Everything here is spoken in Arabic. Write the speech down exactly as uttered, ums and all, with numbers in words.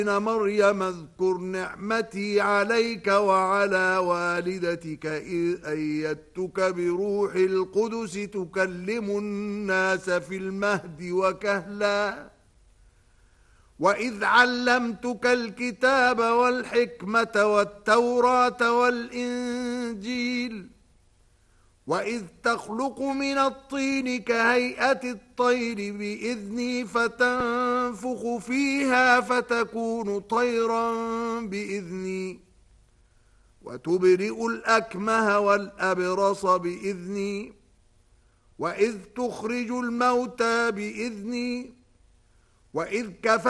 مريم اذكر نعمتي عليك وعلى والدتك إذ أيدتك بروح القدس تكلم الناس في المهد وكهلا وإذ علمتك الكتاب والحكمة والتوراة والإنجيل وإذ تخلق من الطين كهيئة الطير بإذني فتنفخ فيها فتكون طيرا بإذني وتبرئ الأكمه والأبرص بإذني وإذ تخرج الموتى بإذني وإذ كفرت